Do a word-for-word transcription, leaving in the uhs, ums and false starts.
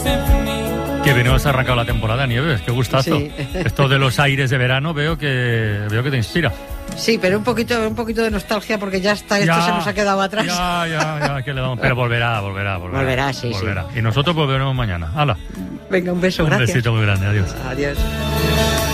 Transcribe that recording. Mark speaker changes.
Speaker 1: Que bien has arrancado la temporada, Nieves, qué gustazo.
Speaker 2: Sí.
Speaker 1: Esto de los aires de verano veo que veo que te inspira.
Speaker 2: Sí, pero un poquito, un poquito de nostalgia porque ya está, esto
Speaker 1: Ya,
Speaker 2: se nos ha quedado atrás.
Speaker 1: Ya, ya, ya, que le damos. Pero volverá, volverá, volverá.
Speaker 2: Volverá, sí,
Speaker 1: volverá. Y nosotros volveremos mañana. ¡Hala!
Speaker 2: Venga, un beso,
Speaker 1: Un
Speaker 2: gracias.
Speaker 1: besito muy grande, adiós.
Speaker 2: Adiós.